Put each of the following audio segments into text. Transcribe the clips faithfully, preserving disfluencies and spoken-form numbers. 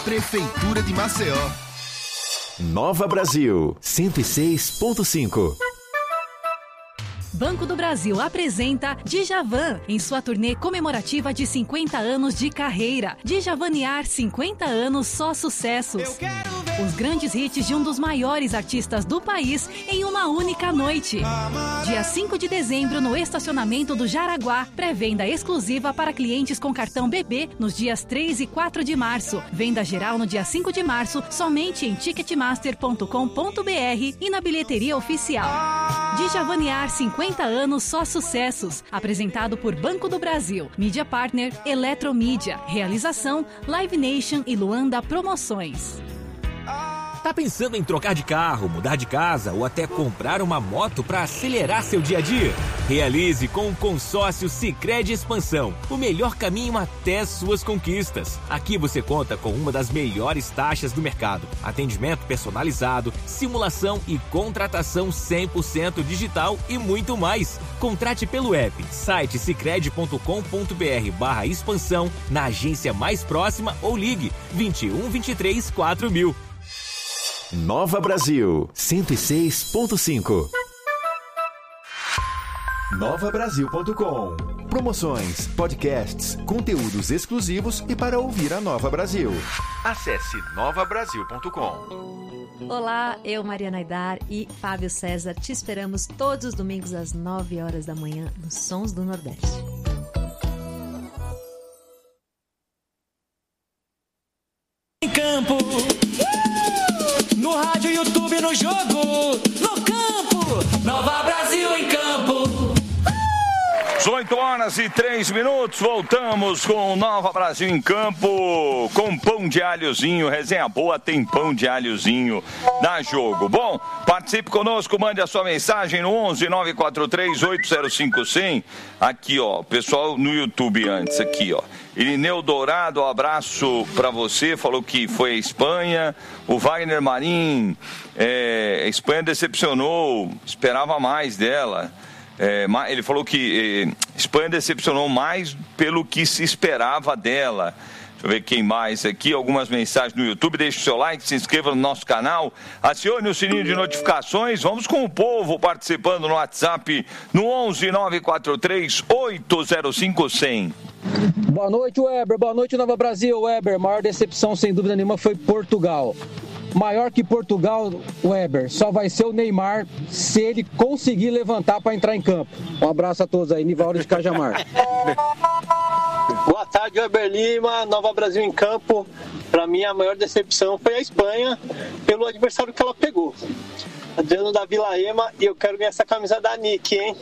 Prefeitura de Maceió. Nova Brasil, cento e seis ponto cinco. Banco do Brasil apresenta Djavan em sua turnê comemorativa de cinquenta anos de carreira. Djavanear cinquenta anos, só sucessos. Os grandes hits de um dos maiores artistas do país em uma única noite. Dia cinco de dezembro no estacionamento do Jaraguá. Pré-venda exclusiva para clientes com cartão B B nos dias três e quatro de março. Venda geral no dia cinco de março somente em ticketmaster ponto com ponto b r e na bilheteria oficial. Djavanear cinquenta anos, só sucessos. Apresentado por Banco do Brasil, Mídia Partner, Eletromídia. Realização, Live Nation e Luanda Promoções. Tá pensando em trocar de carro, mudar de casa ou até comprar uma moto para acelerar seu dia a dia? Realize com o consórcio Sicredi Expansão, o melhor caminho até suas conquistas. Aqui você conta com uma das melhores taxas do mercado, atendimento personalizado, simulação e contratação cem por cento digital e muito mais. Contrate pelo app, site sicredi ponto com ponto b r barra expansão, na agência mais próxima ou ligue vinte e um, vinte e três, quatro mil. Nova Brasil, cento e seis ponto cinco. nova brasil ponto com. Promoções, podcasts, conteúdos exclusivos e para ouvir a Nova Brasil. Acesse nova brasil ponto com. Olá, eu, Mariana Aidar e Fábio César, te esperamos todos os domingos às nove horas da manhã nos Sons do Nordeste. Em campo, no rádio, YouTube, no jogo, no campo, Nova Brasil em campo. oito horas e três minutos, voltamos com Nova Brasil em campo, com pão de alhozinho, resenha boa, tem pão de alhozinho, dá jogo. Bom, participe conosco, mande a sua mensagem no onze, nove quatro três, oito zero cinco, cem. Aqui, ó, pessoal no YouTube antes, aqui, ó. Irineu Dourado, um abraço para você, falou que foi a Espanha. O Wagner Marim, é, a Espanha decepcionou, esperava mais dela. É, ele falou que é, Espanha decepcionou mais pelo que se esperava dela. Deixa eu ver quem mais aqui, algumas mensagens no YouTube. Deixe o seu like, se inscreva no nosso canal, acione o sininho de notificações. Vamos com o povo participando no WhatsApp no onze, nove quatro três, oito zero cinco, cem. Boa noite, Weber. Boa noite, Nova Brasil. Weber, maior decepção sem dúvida nenhuma foi Portugal. Maior que Portugal, Weber, só vai ser o Neymar se ele conseguir levantar para entrar em campo. Um abraço a todos aí, Nivaldo de Cajamar. Boa tarde, Weber Lima, Nova Brasil em campo. Para mim, a maior decepção foi a Espanha pelo adversário que ela pegou. Adriano da Vila Ema, e eu quero ganhar essa camisa da Nick, hein?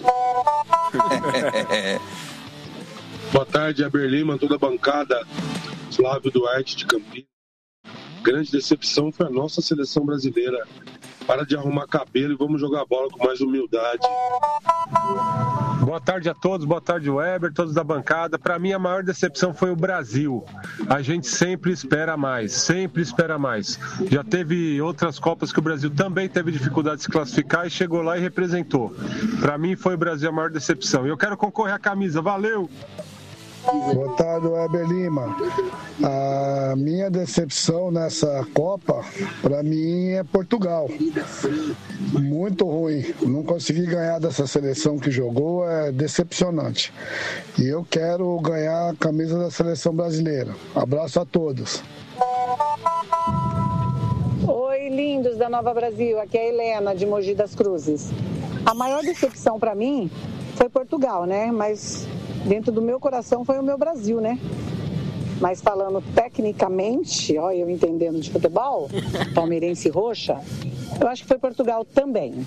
Boa tarde, Weber Lima, toda a bancada. Flávio Duarte de Campinas. Grande decepção foi a nossa seleção brasileira. Para de arrumar cabelo e vamos jogar bola com mais humildade. Boa tarde a todos, boa tarde Weber, todos da bancada. Para mim a maior decepção foi o Brasil. A gente sempre espera mais, sempre espera mais. Já teve outras Copas que o Brasil também teve dificuldade de se classificar e chegou lá e representou. Para mim foi o Brasil a maior decepção. E eu quero concorrer à camisa, valeu! Boa tarde, Weber Lima. A minha decepção nessa Copa, para mim, é Portugal. Muito ruim. Não consegui ganhar dessa seleção que jogou, é decepcionante. E eu quero ganhar a camisa da seleção brasileira. Abraço a todos. Oi, lindos da Nova Brasil. Aqui é a Helena, de Mogi das Cruzes. A maior decepção para mim foi Portugal, né? Mas dentro do meu coração foi o meu Brasil, né? Mas falando tecnicamente, ó, eu entendendo de futebol, palmeirense roxa, eu acho que foi Portugal também.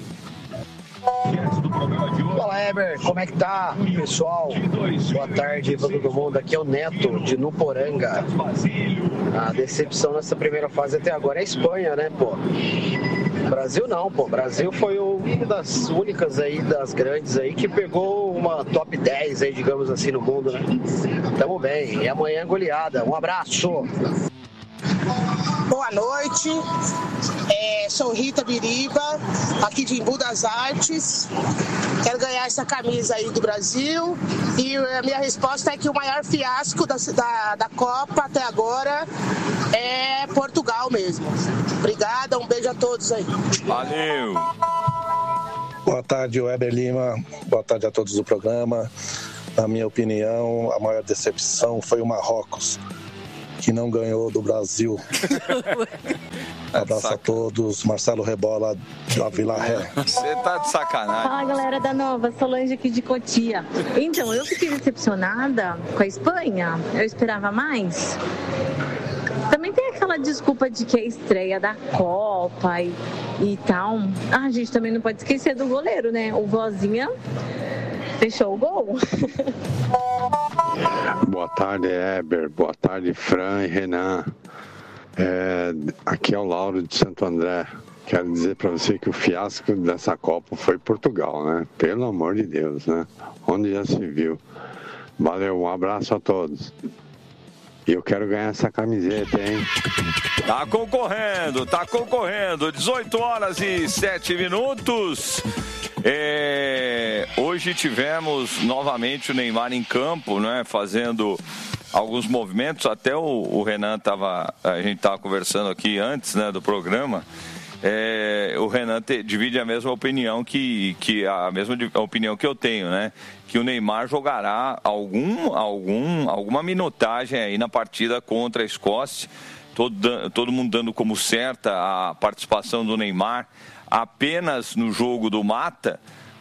Fala, Eber, como é que tá, pessoal? Boa tarde pra todo mundo. Aqui é o Neto, de Nuporanga. A decepção nessa primeira fase até agora é a Espanha, né, pô? Brasil não, pô. Brasil foi uma das únicas aí, das grandes aí, que pegou uma top dez aí, digamos assim, no mundo, né? Tamo bem. E amanhã goleada. Um abraço! Boa noite, é, sou Rita Biriba, aqui de Embu das Artes. Quero ganhar essa camisa aí do Brasil. E a minha resposta é que o maior fiasco da, da, da Copa até agora é Portugal mesmo. Obrigada, um beijo a todos aí. Valeu! Boa tarde, Weber Lima. Boa tarde a todos do programa. Na minha opinião, a maior decepção foi o Marrocos, que não ganhou do Brasil. Abraço a todos. Marcelo Rebola, da Vila Ré. Você tá de sacanagem. Fala, galera da Nova, Solange aqui de Cotia. Então, eu fiquei decepcionada com a Espanha. Eu esperava mais. Também tem aquela desculpa de que é a estreia da Copa e, e tal. Ah, a gente também não pode esquecer do goleiro, né? O Vozinha fechou o gol. Boa tarde, Eber. Boa tarde, Fran e Renan. É, aqui é o Lauro de Santo André. Quero dizer para você que o fiasco dessa Copa foi Portugal, né? Pelo amor de Deus, né? Onde já se viu. Valeu, um abraço a todos. E eu quero ganhar essa camiseta, hein? Tá concorrendo, tá concorrendo. dezoito horas e sete minutos. É, hoje tivemos novamente o Neymar em campo, né, fazendo alguns movimentos. Até o, o Renan estava, a gente estava conversando aqui antes, né, do programa. É, o Renan te, divide a mesma opinião que, que a mesma opinião que eu tenho, né? Que o Neymar jogará algum, algum, alguma minutagem aí na partida contra a Escócia. Todo, todo mundo dando como certa a participação do Neymar apenas no jogo do mata,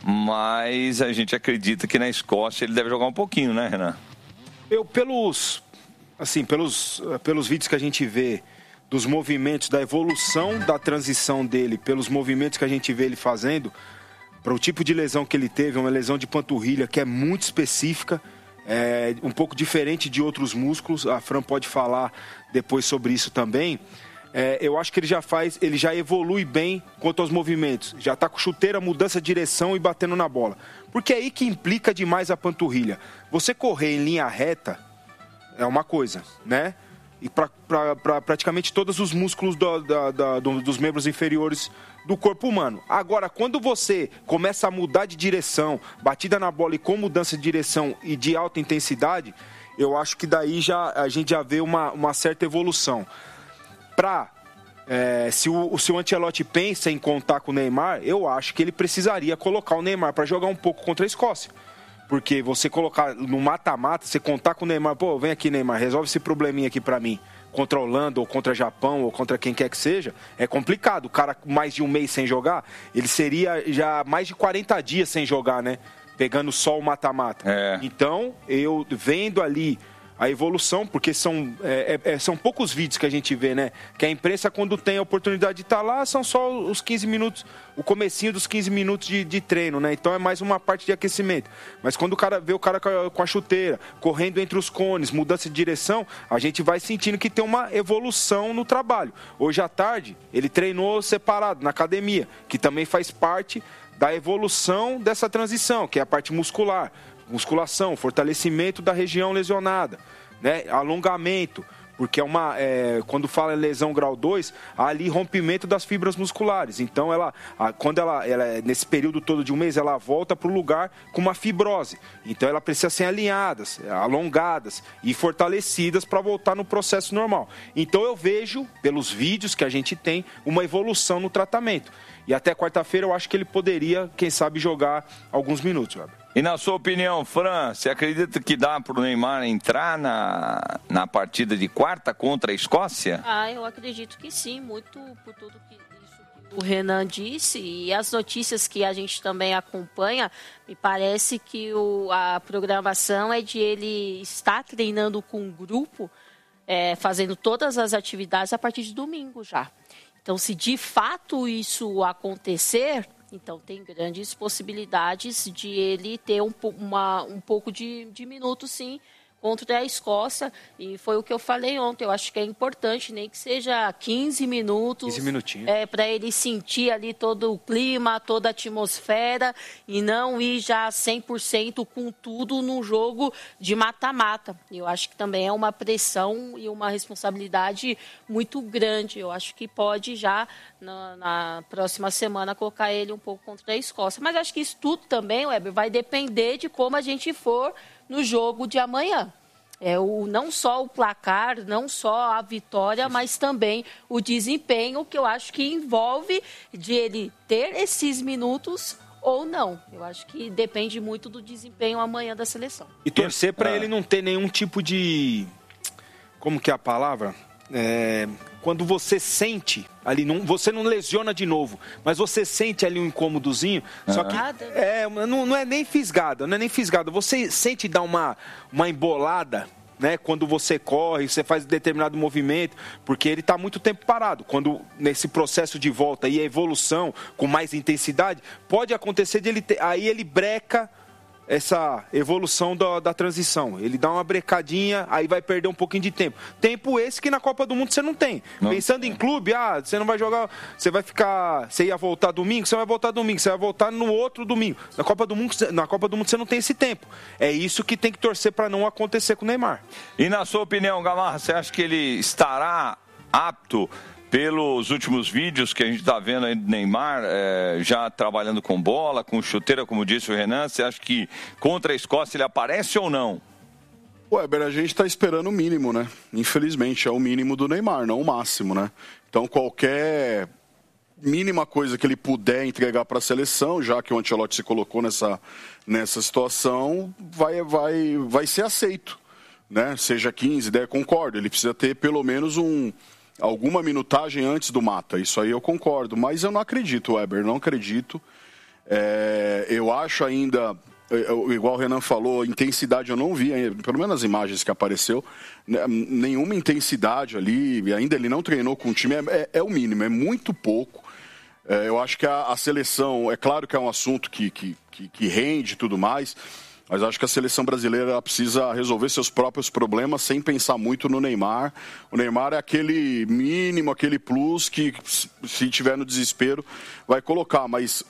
mas a gente acredita que na Escócia ele deve jogar um pouquinho, né, Renan? Eu, pelos, assim, pelos, pelos vídeos que a gente vê dos movimentos, da evolução da transição dele, pelos movimentos que a gente vê ele fazendo, para o tipo de lesão que ele teve, uma lesão de panturrilha que é muito específica, é um pouco diferente de outros músculos, a Fran pode falar depois sobre isso também. É, eu acho que ele já faz, ele já evolui bem quanto aos movimentos, já está com chuteira, mudança de direção e batendo na bola, porque é aí que implica demais a panturrilha. Você correr em linha reta é uma coisa, né? E para pra, praticamente todos os músculos do, da, da, do, dos membros inferiores do corpo humano. Agora, quando você começa a mudar de direção, batida na bola e com mudança de direção e de alta intensidade, eu acho que daí já, a gente já vê uma, uma certa evolução. Pra, é, se, o, se o Ancelotti pensa em contar com o Neymar, eu acho que ele precisaria colocar o Neymar para jogar um pouco contra a Escócia. Porque você colocar no mata-mata, você contar com o Neymar, pô, vem aqui, Neymar, resolve esse probleminha aqui pra mim, contra a Holanda, ou contra o Japão, ou contra quem quer que seja, é complicado. O cara mais de um mês sem jogar, ele seria já mais de quarenta dias sem jogar, né? Pegando só o mata-mata. É. Então, eu vendo ali a evolução, porque são, é, é, são poucos vídeos que a gente vê, né? Que a imprensa, quando tem a oportunidade de estar lá, são só os quinze minutos, o comecinho dos quinze minutos de, de treino, né? Então é mais uma parte de aquecimento. Mas quando o cara vê o cara com a, com a chuteira, correndo entre os cones, mudança de direção, a gente vai sentindo que tem uma evolução no trabalho. Hoje à tarde, ele treinou separado na academia, que também faz parte da evolução dessa transição, que é a parte muscular. Musculação, fortalecimento da região lesionada, né? Alongamento, porque é uma, é, quando fala em lesão grau dois, há ali rompimento das fibras musculares. Então, ela, a, quando ela, ela, nesse período todo de um mês, ela volta para o lugar com uma fibrose. Então, ela precisa ser alinhadas, alongadas e fortalecidas para voltar no processo normal. Então, eu vejo, pelos vídeos que a gente tem, uma evolução no tratamento. E até quarta-feira, eu acho que ele poderia, quem sabe, jogar alguns minutos, Weber. E na sua opinião, Fran, você acredita que dá para o Neymar entrar na, na partida de quarta contra a Escócia? Ah, eu acredito que sim, muito por tudo que, isso que o Renan disse e as notícias que a gente também acompanha, me parece que o, a programação é de ele estar treinando com um grupo, é, fazendo todas as atividades a partir de domingo já. Então, se de fato isso acontecer, então tem grandes possibilidades de ele ter um, uma, um pouco de, de minutos, sim, contra a Escócia, e foi o que eu falei ontem. Eu acho que é importante, nem que seja quinze minutos, quinze minutinhos, é, para ele sentir ali todo o clima, toda a atmosfera, e não ir já cem por cento com tudo num jogo de mata-mata. Eu acho que também é uma pressão e uma responsabilidade muito grande. Eu acho que pode já, na, na próxima semana, colocar ele um pouco contra a Escócia. Mas acho que isso tudo também, Weber, vai depender de como a gente for no jogo de amanhã. É o, não só o placar, não só a vitória, mas também o desempenho, que eu acho que envolve de ele ter esses minutos ou não. Eu acho que depende muito do desempenho amanhã da seleção. E torcer para ele não ter nenhum tipo de... Como que é a palavra? É... Quando você sente ali, não, você não lesiona de novo, mas você sente ali um incômodozinho, uhum. Só que é, não, não é nem fisgada, não é nem fisgada. Você sente dar uma, uma embolada, né? Quando você corre, você faz determinado movimento, porque ele está muito tempo parado. Quando nesse processo de volta e a evolução com mais intensidade, pode acontecer de ele ter, aí ele breca essa evolução da, da transição. Ele dá uma brecadinha, aí vai perder um pouquinho de tempo. Tempo esse que na Copa do Mundo você não tem. Não. Pensando em clube, ah, você não vai jogar, você vai ficar, você ia voltar domingo, você vai voltar domingo, você vai voltar no outro domingo. Na Copa do Mundo, na Copa do Mundo você não tem esse tempo. É isso que tem que torcer para não acontecer com o Neymar. E na sua opinião, Gamarra, você acha que ele estará apto, pelos últimos vídeos que a gente está vendo aí do Neymar, é, já trabalhando com bola, com chuteira, como disse o Renan, você acha que contra a Escócia ele aparece ou não? Weber, a gente está esperando o mínimo, né? Infelizmente, é o mínimo do Neymar, não o máximo, né? Então, qualquer mínima coisa que ele puder entregar para a seleção, já que o Ancelotti se colocou nessa, nessa situação, vai, vai, vai ser aceito, né? Seja quinze, dez, concordo, ele precisa ter pelo menos um... alguma minutagem antes do mata, isso aí eu concordo, mas eu não acredito, Weber, não acredito. É, eu acho ainda, igual o Renan falou, intensidade eu não vi, pelo menos nas imagens que apareceu, nenhuma intensidade ali, ainda ele não treinou com o time, é, é o mínimo, é muito pouco. É, eu acho que a, a seleção, é claro que é um assunto que, que, que, que rende e tudo mais, mas acho que a seleção brasileira precisa resolver seus próprios problemas sem pensar muito no Neymar. O Neymar é aquele mínimo, aquele plus que, se tiver no desespero, vai colocar. Mas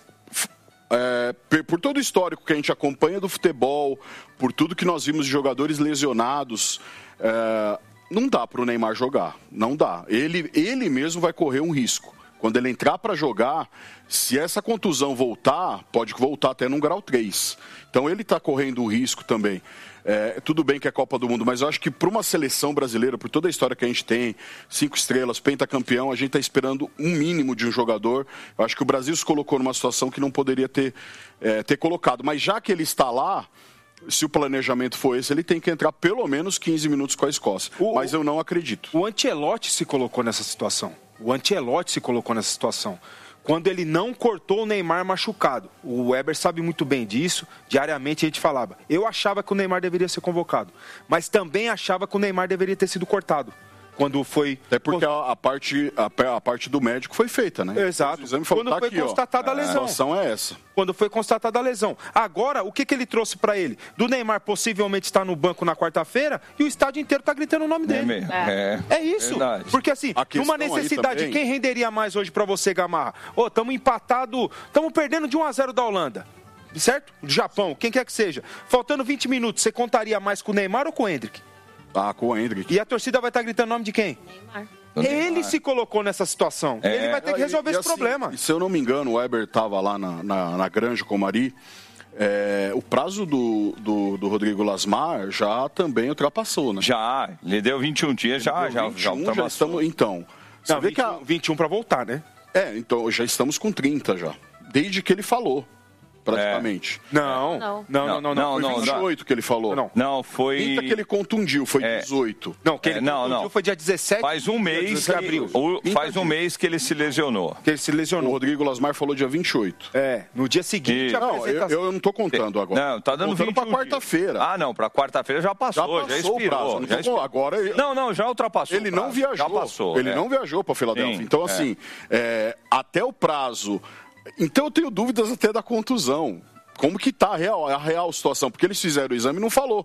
é, por todo o histórico que a gente acompanha do futebol, por tudo que nós vimos de jogadores lesionados, é, não dá para o Neymar jogar. Não dá. Ele, ele mesmo vai correr um risco. Quando ele entrar para jogar, se essa contusão voltar, pode voltar até num grau três. Então ele está correndo um risco também. É, tudo bem que é Copa do Mundo, mas eu acho que para uma seleção brasileira, por toda a história que a gente tem, cinco estrelas, pentacampeão, a gente está esperando um mínimo de um jogador. Eu acho que o Brasil se colocou numa situação que não poderia ter, é, ter colocado. Mas já que ele está lá, se o planejamento for esse, ele tem que entrar pelo menos quinze minutos com a Escócia. O, mas eu não acredito. O Ancelotti se colocou nessa situação. O Ancelotti se colocou nessa situação. Quando ele não cortou o Neymar machucado. O Weber sabe muito bem disso. Diariamente a gente falava. Eu achava que o Neymar deveria ser convocado. Mas também achava que o Neymar deveria ter sido cortado. Quando foi... É porque a, a, parte, a, a parte do médico foi feita, né? Exato. Falou, Quando tá foi aqui, constatada ó, a lesão. A situação é essa. Quando foi constatada a lesão. Agora, o que, que ele trouxe para ele? Do Neymar possivelmente estar no banco na quarta-feira e o estádio inteiro tá gritando o nome dele. É, é. é isso. Verdade. Porque assim, numa necessidade, quem renderia mais hoje para você, Gamarra? Ô, estamos empatados, estamos perdendo de um a zero da Holanda. Certo? Do Japão, quem quer que seja. Faltando vinte minutos, você contaria mais com o Neymar ou com o Endrick? Ah, com o Endrick. E a torcida vai estar gritando o nome de quem? Neymar. Ele se colocou nessa situação. É. Ele vai ter que resolver e, e esse assim, problema. Se eu não me engano, o Weber estava lá na, na, na Granja Comari. É, o prazo do, do, do Rodrigo Lasmar já também ultrapassou, né? Já, ele deu vinte e um dias, já, já, vinte e um, já ultrapassou. Já estamos, então, você não, vê vinte, que a... vinte e um para voltar, né? É, então já estamos com trinta já. Desde que ele falou. Praticamente. É. Não, não, não, não, não, não, não. Foi vinte e oito que ele falou. Não, não foi. trinta que ele contundiu, foi é. dezoito. Não, que ele é, não, contundiu não. foi dia dezessete. Faz um mês que abriu. Faz um mês que ele se lesionou. Que ele se lesionou. O Rodrigo Lasmar falou dia vinte e oito. É, no dia seguinte. E... Não, eu, eu não tô contando agora. Não, tá dando vinte para quarta-feira. Ah, não, para quarta-feira já passou, já, passou já expirou. Já expirou. Agora ele... Não, não, já ultrapassou. Ele não viajou. Já passou. Ele é. não viajou para Filadélfia. Sim, então, assim, é. É, até o prazo. Então eu tenho dúvidas até da contusão. Como que tá a real, a real situação? Porque eles fizeram o exame e não falou.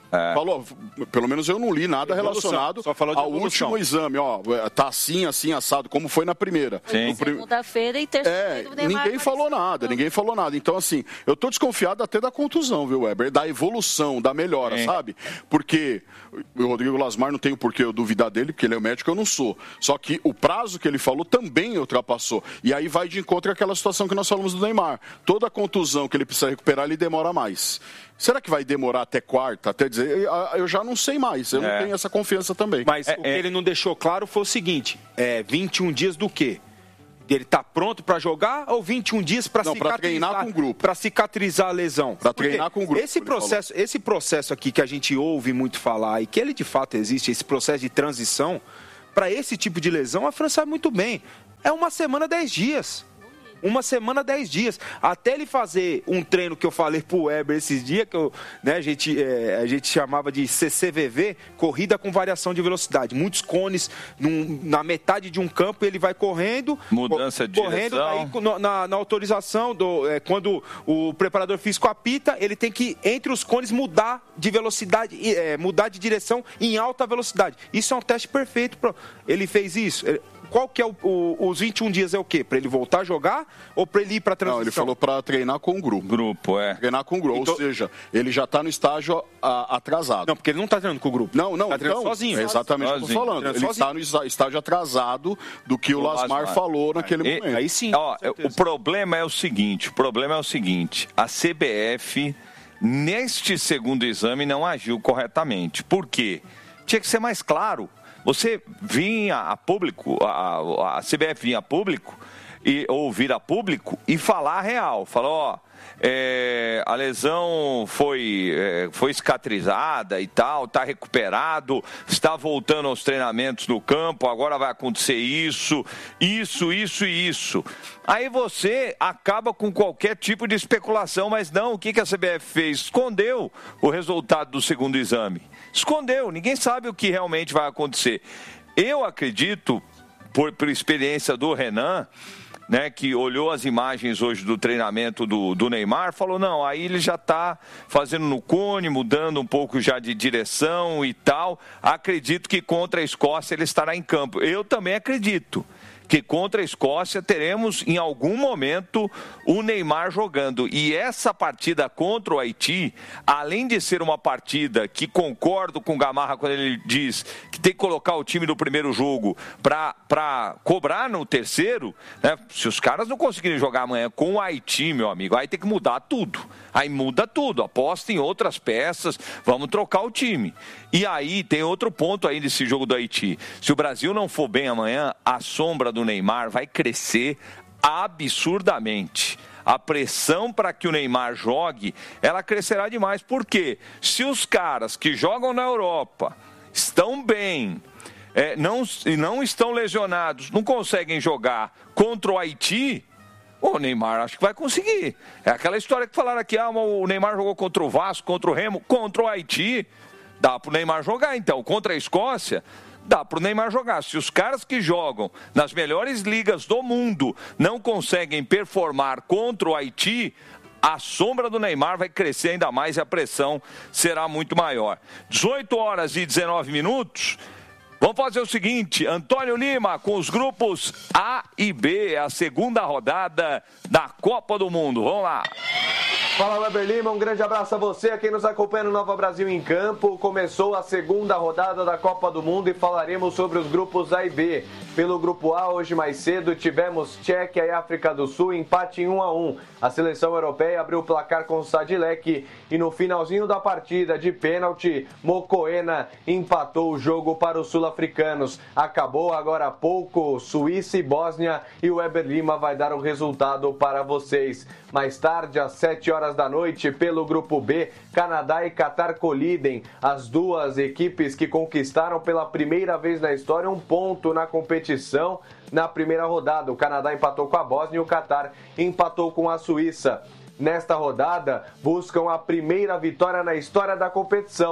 É. Falou, pelo menos eu não li nada evolução, relacionado só falou de ao evolução. Último exame, ó, tá assim, assim, assado, como foi na primeira. Sim. Prim... Segunda-feira e terça-feira. É, ninguém falou nada, ninguém falou nada. Então, assim, eu tô desconfiado até da contusão, viu, Weber? Da evolução, da melhora, Sim. sabe? Porque o Rodrigo Lasmar não tem o porquê eu duvidar dele, porque ele é médico, eu não sou. Só que o prazo que ele falou também ultrapassou. E aí vai de encontro àquela situação que nós falamos do Neymar. Toda contusão que ele precisa recuperar, ele demora mais. Será que vai demorar até quarta, até dizer? Eu já não sei mais, eu é. não tenho essa confiança também. Mas é, o que é... ele não deixou claro foi o seguinte, é vinte e um dias do quê? Ele tá pronto para jogar ou vinte e um dias para cicatrizar, treinar com o grupo, para cicatrizar a lesão? Para treinar com o grupo. Esse processo, esse processo aqui que a gente ouve muito falar e que ele de fato existe, esse processo de transição, para esse tipo de lesão, a Fran sabe muito bem. É uma semana, dez dias. Uma semana, dez dias. Até ele fazer um treino que eu falei pro Weber esses dias, que eu, né, a, gente, é, a gente chamava de C C V V, corrida com variação de velocidade. Muitos cones num, na metade de um campo, ele vai correndo. Mudança de correndo, direção. Aí, na, na autorização, do, é, quando o preparador físico apita, ele tem que, entre os cones, mudar de velocidade, é, mudar de direção em alta velocidade. Isso é um teste perfeito. Pro, ele fez isso. Ele, Qual que é o, o, os vinte e um dias é o quê? Para ele voltar a jogar ou para ele ir para a transição? Não, ele falou para treinar com o grupo. Grupo, é. Treinar com o grupo, então... ou seja, ele já está no estágio a, atrasado. Não, porque ele não está treinando com o grupo. Não, não, tá treinando então, sozinho. É exatamente o que eu estou falando. Ele está no estágio atrasado do que o, o Lasmar, Lasmar falou naquele e, momento. Aí sim. Ó, o problema é o seguinte, o problema é o seguinte, a C B F, neste segundo exame, não agiu corretamente. Por quê? Tinha que ser mais claro. Você vinha a público, a, a C B F vinha a público, e, ou vir a público e falar a real. Falou, ó, é, a lesão foi, é, foi cicatrizada e tal, está recuperado, está voltando aos treinamentos no campo, agora vai acontecer isso, isso, isso e isso. Aí você acaba com qualquer tipo de especulação, mas não, o que, que a C B F fez? Escondeu o resultado do segundo exame. Escondeu, ninguém sabe o que realmente vai acontecer. Eu acredito, por, por experiência do Renan, né, que olhou as imagens hoje do treinamento do, do Neymar, falou, não, aí ele já está fazendo no cone, mudando um pouco já de direção e tal. Acredito que contra a Escócia ele estará em campo. Eu também acredito que contra a Escócia teremos em algum momento o Neymar jogando. E essa partida contra o Haiti, além de ser uma partida que concordo com o Gamarra quando ele diz que tem que colocar o time do primeiro jogo para cobrar no terceiro, né? Se os caras não conseguirem jogar amanhã com o Haiti, meu amigo, aí tem que mudar tudo. Aí muda tudo, aposta em outras peças, vamos trocar o time. E aí tem outro ponto aí nesse jogo do Haiti. Se o Brasil não for bem amanhã, a sombra do Neymar vai crescer absurdamente. A pressão para que o Neymar jogue, ela crescerá demais. Por quê? Se os caras que jogam na Europa estão bem, é, não, não estão lesionados, não conseguem jogar contra o Haiti, o Neymar acho que vai conseguir. É aquela história que falaram aqui, ah, o Neymar jogou contra o Vasco, contra o Remo, contra o Haiti. Dá para o Neymar jogar, então. Contra a Escócia, dá para o Neymar jogar. Se os caras que jogam nas melhores ligas do mundo não conseguem performar contra o Haiti, a sombra do Neymar vai crescer ainda mais e a pressão será muito maior. dezoito horas e dezenove minutos. Vamos fazer o seguinte, Antônio Lima com os grupos A e B, a segunda rodada da Copa do Mundo. Vamos lá. Fala, Weber Lima, um grande abraço a você, a quem nos acompanha no Nova Brasil em Campo. Começou a segunda rodada da Copa do Mundo e falaremos sobre os grupos A e B. Pelo grupo A, hoje mais cedo, tivemos Tchequia e África do Sul, empate em um a um. A seleção europeia abriu o placar com o Sadilek e no finalzinho da partida, de pênalti, Mokoena empatou o jogo para os sul-africanos. Acabou agora há pouco, Suíça e Bósnia, e o Weber Lima vai dar o resultado para vocês. Mais tarde, às sete horas da noite, pelo grupo B, Canadá e Catar colidem. As duas equipes que conquistaram pela primeira vez na história um ponto na competição na primeira rodada. O Canadá empatou com a Bósnia e o Catar empatou com a Suíça. Nesta rodada, buscam a primeira vitória na história da competição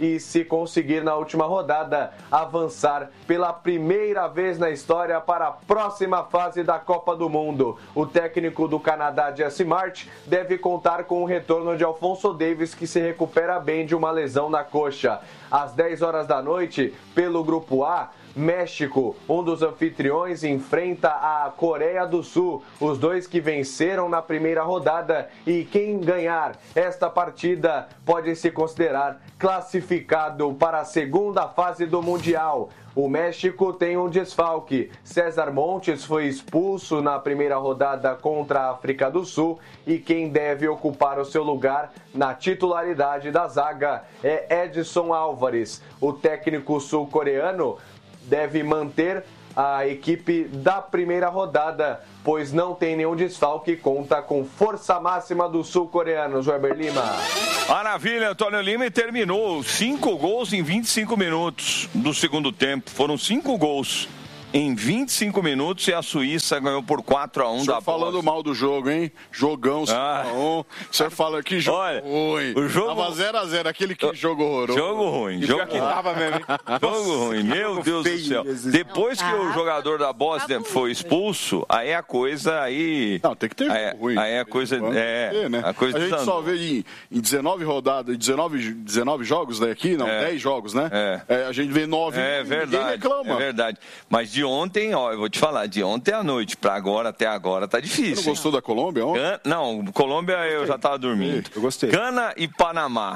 e, se conseguir na última rodada, avançar pela primeira vez na história para a próxima fase da Copa do Mundo. O técnico do Canadá, Jesse March, deve contar com o retorno de Alphonso Davies, que se recupera bem de uma lesão na coxa. Às dez horas da noite, pelo Grupo A, México, um dos anfitriões, enfrenta a Coreia do Sul, os dois que venceram na primeira rodada, e quem ganhar esta partida pode se considerar classificado para a segunda fase do Mundial. O México tem um desfalque. César Montes foi expulso na primeira rodada contra a África do Sul e quem deve ocupar o seu lugar na titularidade da zaga é Edson Álvares. O técnico sul-coreano deve manter a equipe da primeira rodada, pois não tem nenhum desfalque e conta com força máxima dos sul-coreanos. Weber Lima. Maravilha, Antônio Lima, e terminou cinco gols em vinte e cinco minutos do segundo tempo. Foram cinco gols em vinte e cinco minutos e a Suíça ganhou por quatro a um da Bósnia. Falando mal do jogo, hein? Jogão cinco a um. O senhor fala que jogo Olha, ruim. O jogo... Tava zero a zero, aquele que jogo horroroso. Jogo ruim. Jogo que tava mesmo, hein? Jogo ruim, meu Deus do céu. Depois que o jogador da Bósnia foi expulso, aí a coisa aí... Não, tem que ter aí, ruim. Aí a coisa... É, ter, né? a coisa a gente só vê em, em dezenove rodadas, dezenove, dezenove jogos daqui, não, é. dez jogos, né? É. É, a gente vê nove é e verdade, ninguém reclama. É verdade. Mas de ontem, ó, eu vou te falar, de ontem à noite pra agora, até agora, tá difícil. Você não gostou da Colômbia ontem? Gan... Não, Colômbia eu já tava dormindo. Eu gostei. Gana e Panamá.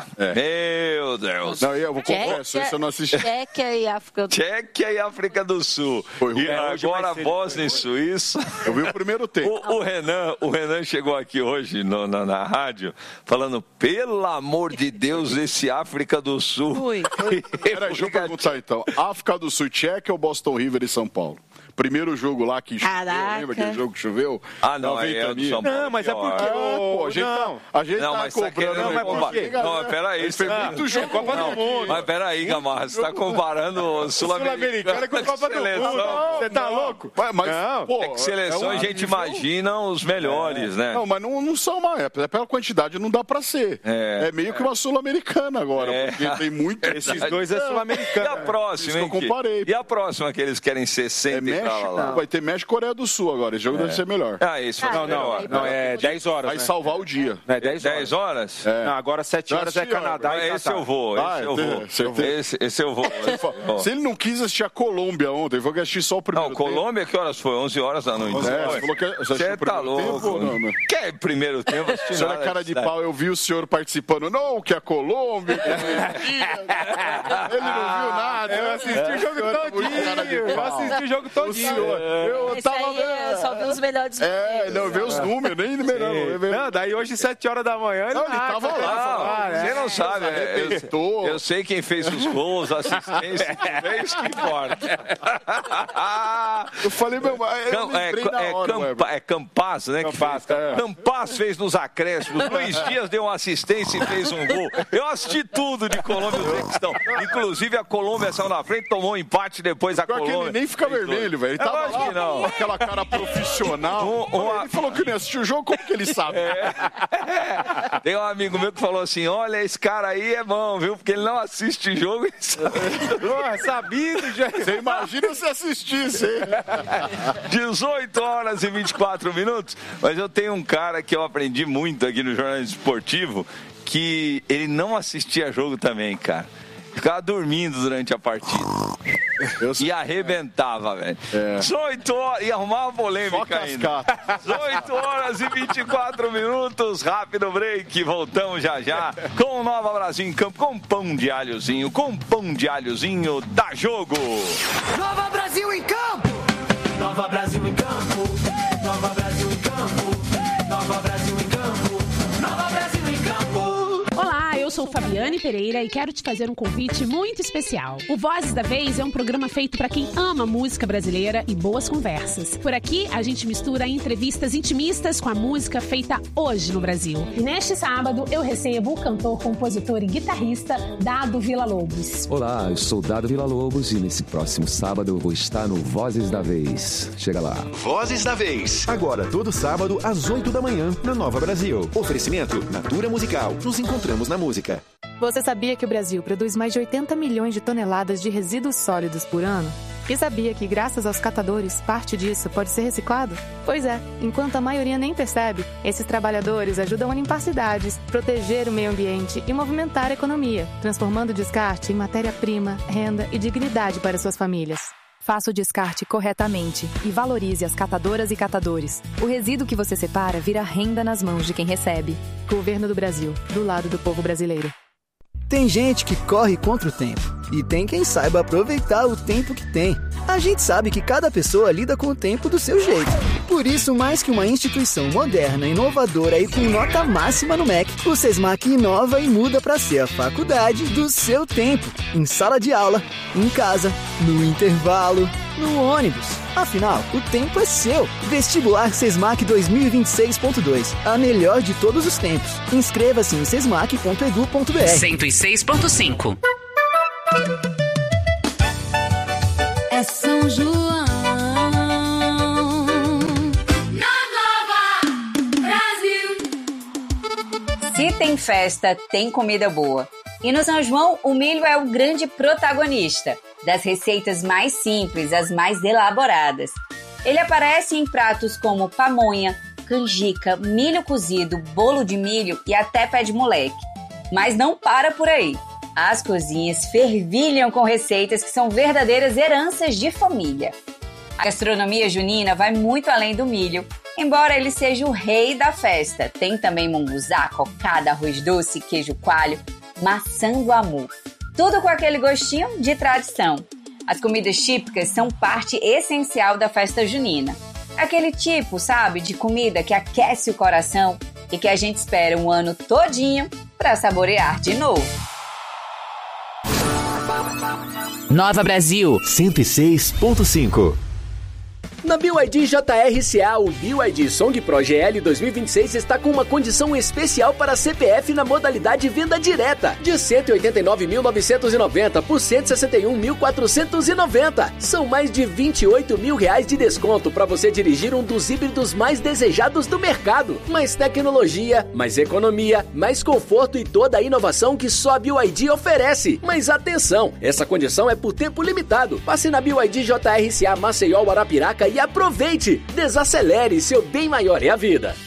É. Meu Deus. Não, eu vou confesso, esse eu não assisti. Tchequia e África do Sul. Tchequia e África do Sul. Foi ruim. E agora Bósnia e Suíça. Eu vi o primeiro tempo. O, o, Renan, o Renan chegou aqui hoje no, na, na rádio falando, pelo amor de Deus, esse África do Sul. Ui. Peraí, deixa eu perguntar então. África do Sul, Tchequia ou Boston River e São Paulo? Primeiro jogo lá que choveu, Caraca. lembra aquele jogo que choveu? Ah, não, aí é do São Paulo. Não, mas é porque... Ah, pô, a gente não, tá, a gente não, tá mas tá comprando... querendo Não, comparar. mas Não, mas peraí. Isso é muito jogo. Copa não, do Mundo. Mas peraí, Gamarra, você tá comparando o Sul-Americana com a Copa do Mundo. Você tá louco? Mas, mas não. pô, É que seleção é um a gente nível... imagina os melhores, é. né? Não, mas não, não são uma época. É pela quantidade, não dá pra ser. É, é meio que uma Sul-Americana agora, É. porque tem muito... Esses dois é Sul-Americana. E a próxima, Isso hein? que eu comparei. E a próxima que eles querem sessenta É e México, tal lá? vai ter México e Coreia do Sul agora. Esse jogo deve ser melhor. Ah, esse vai Não, ser não, melhor. não, é dez horas, Vai né? salvar o dia. Não, é dez horas. dez horas? É. Não, agora sete horas é Canadá Ah, e esse Catar. eu vou, esse Ah, eu é, vou. certeza. Esse, esse eu vou. esse eu vou. Se ele não quis assistir a Colômbia ontem, foi que assistir só o primeiro Não, tempo. Colômbia, que horas foi? onze horas da noite. É, você falou que você assistiu Você o tá primeiro louco. tempo ou não, né? Que é primeiro tempo? assisti O senhor é nada cara de disso, pau, eu vi o senhor participando. Não, que a Colômbia. Que a ele não viu nada. Eu assisti o jogo todinho. Eu assisti o jogo todinho. Eu Esse tava aí é só ver os melhores É, não, ver os números, nem melhor. Não, daí hoje, sete horas da manhã, ele, Não, ele ah, tava cara, lá, ah, Você é. não sabe, é, arrebentou. eu, eu sei quem fez os gols, assistência, é isso que importa. Eu falei, meu, eu Cam- é, lembrei na é, hora, Campa- Weber. é Campaz, né? que Campaz, fez. é. Campaz fez nos acréscimos. Luiz Dias deu uma assistência e fez um gol. Eu assisti tudo de Colômbia e Uzbequistão. Inclusive, a Colômbia saiu na frente, tomou um empate depois a Pior que Colômbia. ele nem fica fez vermelho, dois. velho. Ele É tava lógico lá que não. com aquela cara profissional. Um- um- Ele falou que não assistiu o jogo, como que ele sabe? Tem um amigo meu que falou assim: olha, esse cara aí é bom, viu? Porque ele não assiste jogo e sabe. Porra, sabido, já. Você imagina se assistisse, hein? dezoito horas e vinte e quatro minutos. Mas eu tenho um cara que eu aprendi muito aqui no jornalismo esportivo, que ele não assistia jogo também, cara. Ficava dormindo durante a partida. E arrebentava, velho. É. dezoito horas. E arrumava Só polêmica ainda. cascata. dezoito horas e vinte e quatro minutos. Rápido break. Voltamos já já com o Nova Brasil em campo. Com pão de alhozinho. Com pão de alhozinho. Dá jogo. Nova Brasil em campo! Nova Brasil em campo! Nova Brasil em campo! Nova Brasil em campo! Nova Brasil em campo! Olá, eu sou Fabiane Pereira e quero te fazer um convite muito especial. O Vozes da Vez é um programa feito para quem ama música brasileira e boas conversas. Por aqui, a gente mistura entrevistas intimistas com a música feita hoje no Brasil. E neste sábado, eu recebo o cantor, compositor e guitarrista Dado Villa-Lobos. Olá, eu sou Dado Villa-Lobos e nesse próximo sábado eu vou estar no Vozes da Vez. Chega lá. Vozes da Vez. Agora, todo sábado, às oito da manhã, na Nova Brasil. Oferecimento Natura Musical. Nos encontramos na música. Você sabia que o Brasil produz mais de oitenta milhões de toneladas de resíduos sólidos por ano? E sabia que, graças aos catadores, parte disso pode ser reciclado? Pois é, enquanto a maioria nem percebe, esses trabalhadores ajudam a limpar cidades, proteger o meio ambiente e movimentar a economia, transformando o descarte em matéria-prima, renda e dignidade para suas famílias. Faça o descarte corretamente e valorize as catadoras e catadores. O resíduo que você separa vira renda nas mãos de quem recebe. Governo do Brasil, do lado do povo brasileiro. Tem gente que corre contra o tempo e tem quem saiba aproveitar o tempo que tem. A gente sabe que cada pessoa lida com o tempo do seu jeito. Por isso, mais que uma instituição moderna, inovadora e com nota máxima no M E C, o SESMAC inova e muda para ser a faculdade do seu tempo. Em sala de aula, em casa, no intervalo, no ônibus. Afinal, o tempo é seu. Vestibular SESMAC dois mil e vinte e seis ponto dois. A melhor de todos os tempos. Inscreva-se em sesmac ponto edu ponto br. cento e seis ponto cinco. É São João. Na Nova Brasil. Se tem festa, tem comida boa. E no São João, o milho é o grande protagonista. Das receitas mais simples às mais elaboradas. Ele aparece em pratos como pamonha, canjica, milho cozido, bolo de milho e até pé de moleque. Mas não para por aí. As cozinhas fervilham com receitas que são verdadeiras heranças de família. A gastronomia junina vai muito além do milho, embora ele seja o rei da festa. Tem também munguzá, cocada, arroz doce, queijo coalho, maçã do amor. Tudo com aquele gostinho de tradição. As comidas típicas são parte essencial da festa junina. Aquele tipo, sabe, de comida que aquece o coração e que a gente espera um ano todinho para saborear de novo. Nova Brasil cento e seis ponto cinco. Na B Y D J R C A, o B Y D Song Pro G L dois mil e vinte e seis está com uma condição especial para C P F na modalidade venda direta, de cento e oitenta e nove mil novecentos e noventa por cento e sessenta e um mil quatrocentos e noventa. São mais de vinte e oito mil reais de desconto para você dirigir um dos híbridos mais desejados do mercado. Mais tecnologia, mais economia, mais conforto e toda a inovação que só a B Y D oferece. Mas atenção, essa condição é por tempo limitado. Passe na B Y D J R C A Maceió, Arapiraca e aproveite! Desacelere, seu bem maior é a vida.